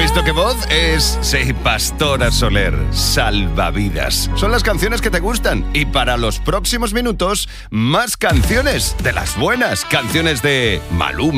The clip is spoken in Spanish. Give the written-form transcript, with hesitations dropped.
visto qué voz? Es, sí, Pastora Soler, Salvavidas. Son las canciones que te gustan. Y para los próximos minutos, más canciones de las buenas. Canciones de Maluma.